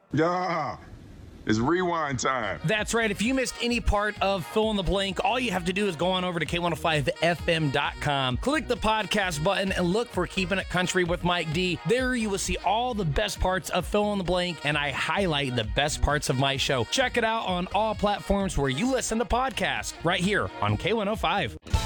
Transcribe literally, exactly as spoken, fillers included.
Yeah. It's rewind time. That's right. If you missed any part of Fill in the Blank, all you have to do is go on over to K one oh five F M dot com, click the podcast button, and look for Keeping It Country with Mike D. There you will see all the best parts of Fill in the Blank, and I highlight the best parts of my show. Check it out on all platforms where you listen to podcasts, right here on K one oh five.